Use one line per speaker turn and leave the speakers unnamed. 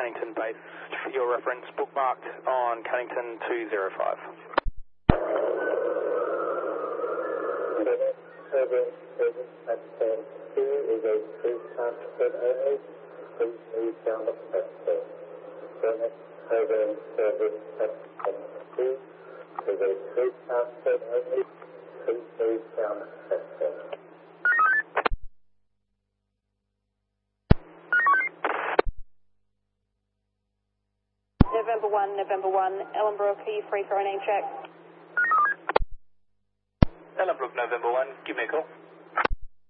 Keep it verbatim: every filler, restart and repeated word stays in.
Cannington base. For your reference, bookmarked on Cannington two zero five.
Service, service at stand two is a three transfer only. Please move down the platform. Service, service, service at stand two is a three transfer only. Please move down the platform.
November one, November one, Ellenbrook, are you free for a name check?
Ellenbrook, November one, give me a call.